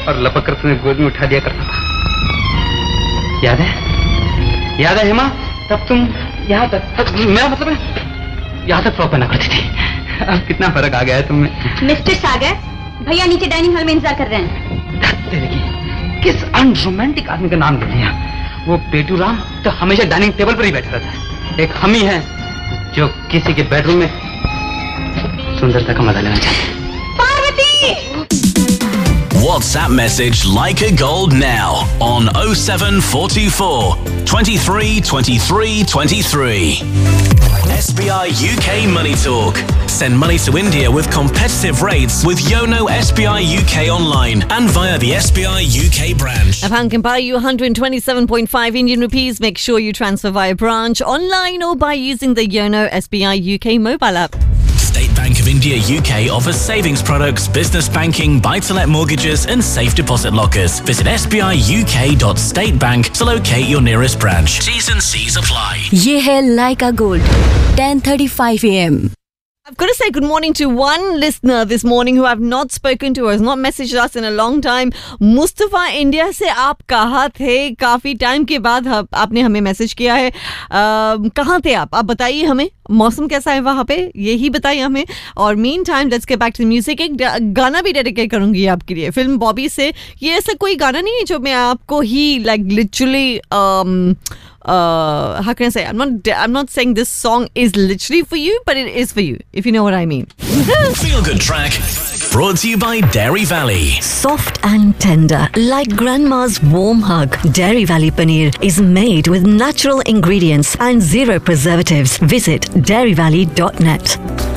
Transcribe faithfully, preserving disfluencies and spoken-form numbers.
और लपक कर तुम्हें गोद में उठा दिया करता था। याद है? याद है हेमा? तब तुम यहाँ तक, तक मेरा मतलब है यहाँ तक फ्रॉक पहना करती थी। अब कितना फर्क आ गया है तुम में। मिस्टर सागर, भैया नीचे डाइनिंग हॉल में इंतजार कर रहे हैं। तेरे की किस अनरोमांटिक आदमी का नाम ले लिया। वो पेटू राम तो हमेशा डाइनिंग टेबल पर ही बैठा रहता है। एक हम ही है जो किसी के बेडरूम में सुंदरता का मजा लेना चाहते हैं। Parvati! WhatsApp message Like a Gold now on oh seven four two four, twenty-three twenty-three twenty-three. S B I U K Money Talk. Send money to India with competitive rates with Yono S B I U K online and via the S B I U K branch. A bank can buy you one hundred twenty-seven point five Indian rupees. Make sure you transfer via branch, online or by using the Yono S B I U K mobile app. State Bank of India U K offers savings products, business banking, buy-to-let mortgages and safe deposit lockers. Visit s b i u k dot state bank to locate your nearest branch. T's and C's apply. ये है Like a Gold, ten thirty-five a m I've got to say good morning to one listener this morning who I've not spoken to, has not messaged us in a long time. Mustafa India से आप कहाँ थे? काफ़ी time के बाद आपने हमें message किया है. कहाँ थे आप? आप बताइए हमें. मौसम कैसा है वहाँ पे? यही बताइए हमें. और mean time let's get back to music. एक गाना भी डेडिकेट करूँगी आपके लिए फिल्म बॉबी से. ये ऐसा कोई गाना नहीं है जो मैं आपको ही like literally Uh, how can I say? I'm not. I'm not saying this song is literally for you, but it is for you, if you know what I mean. Feel good track. Brought to you by Dairy Valley. Soft and tender, like grandma's warm hug. Dairy Valley paneer is made with natural ingredients and zero preservatives. Visit dairy valley dot net.